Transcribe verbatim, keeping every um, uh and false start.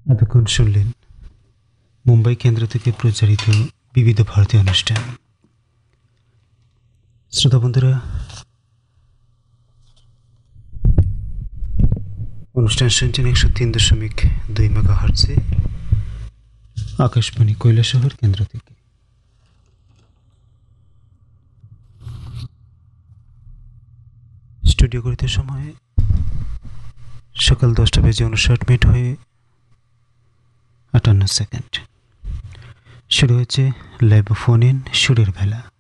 এতক্ষণ শুনলেন মুম্বাই কেন্দ্র থেকে প্রচারিত বিবিধ ভারতীয় অনুষ্ঠান। শ্রোতা বন্ধুরা, অনুষ্ঠান শুনছেন একশো তিন দশমিক দুই মেগা হার্টসে আকাশবাণী কৈলাসহর কেন্দ্র থেকে। স্টুডিও করিতে সময় সকাল দশটা বেজে উনষাট মিনিট হয়ে আটান্ন সেকেন্ড। শুরু হয়েছে লাইভ ফোন ইন সুরের বেলা।